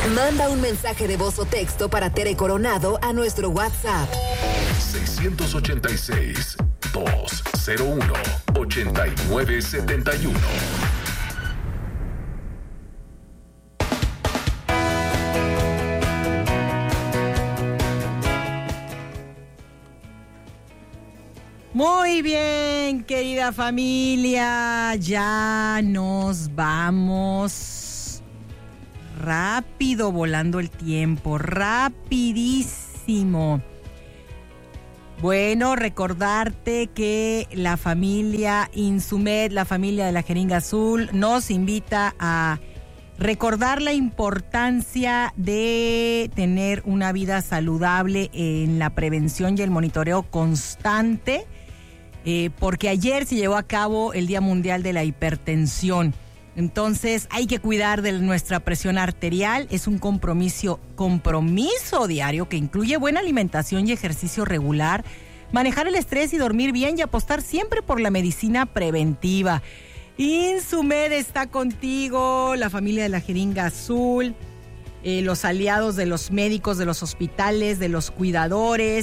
Manda un mensaje de voz o texto para Tere Coronado a nuestro WhatsApp. 686-201-8971. Muy bien, querida familia, ya nos vamos. Rápido volando el tiempo, rapidísimo. Bueno, recordarte que la familia Insumed, la familia de la Jeringa Azul, nos invita a recordar la importancia de tener una vida saludable en la prevención y el monitoreo constante. Porque ayer se llevó a cabo el Día Mundial de la Hipertensión. Entonces hay que cuidar de nuestra presión arterial. Es un compromiso diario que incluye buena alimentación y ejercicio regular, manejar el estrés y dormir bien y apostar siempre por la medicina preventiva. Insumed está contigo, la familia de la Jeringa Azul, los aliados de los médicos, de los hospitales, de los cuidadores,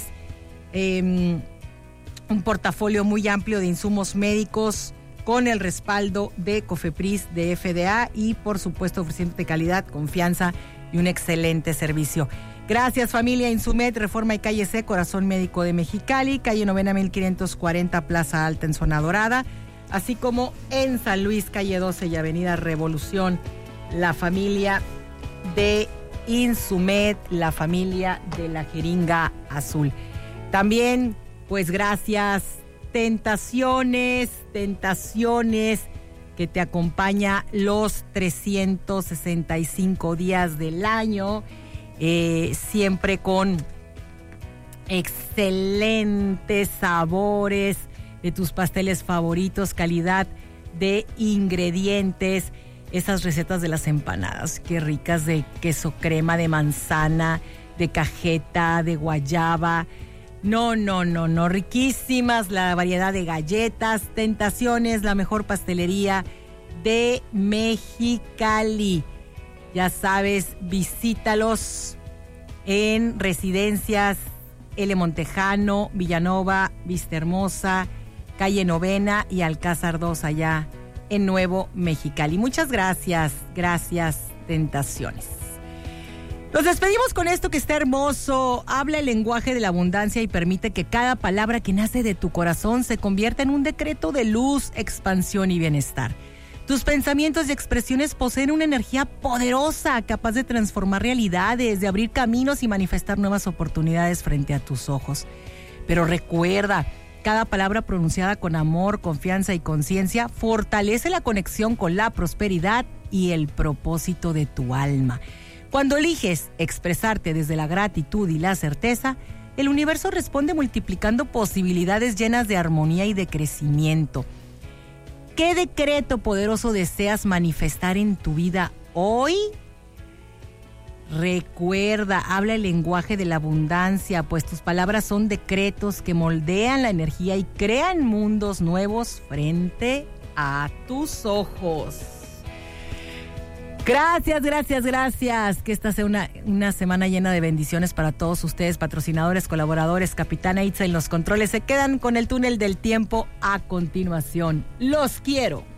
un portafolio muy amplio de insumos médicos con el respaldo de Cofepris, de FDA y por supuesto ofreciéndote calidad, confianza y un excelente servicio. Gracias familia Insumed, Reforma y Calle C, Corazón Médico de Mexicali, calle Novena 1540, Plaza Alta en Zona Dorada, así como en San Luis, calle 12 y Avenida Revolución, la familia de Insumed, la familia de la Jeringa Azul. También pues gracias, Tentaciones, que te acompaña los 365 días del año, siempre con excelentes sabores de tus pasteles favoritos, calidad de ingredientes, esas recetas de las empanadas, qué ricas, de queso crema, de manzana, de cajeta, de guayaba. No, riquísimas, la variedad de galletas. Tentaciones, la mejor pastelería de Mexicali. Ya sabes, visítalos en Residencias L. Montejano, Villanova, Vista Hermosa, calle Novena y Alcázar 2 allá en Nuevo Mexicali. Muchas gracias, Tentaciones. Nos despedimos con esto que está hermoso. Habla el lenguaje de la abundancia y permite que cada palabra que nace de tu corazón se convierta en un decreto de luz, expansión y bienestar. Tus pensamientos y expresiones poseen una energía poderosa, capaz de transformar realidades, de abrir caminos y manifestar nuevas oportunidades frente a tus ojos. Pero recuerda, cada palabra pronunciada con amor, confianza y conciencia fortalece la conexión con la prosperidad y el propósito de tu alma. Cuando eliges expresarte desde la gratitud y la certeza, el universo responde multiplicando posibilidades llenas de armonía y de crecimiento. ¿Qué decreto poderoso deseas manifestar en tu vida hoy? Recuerda, habla el lenguaje de la abundancia, pues tus palabras son decretos que moldean la energía y crean mundos nuevos frente a tus ojos. Gracias. Que esta sea una semana llena de bendiciones para todos ustedes, patrocinadores, colaboradores. Capitana Itza en los controles. Se quedan con el túnel del tiempo a continuación. Los quiero.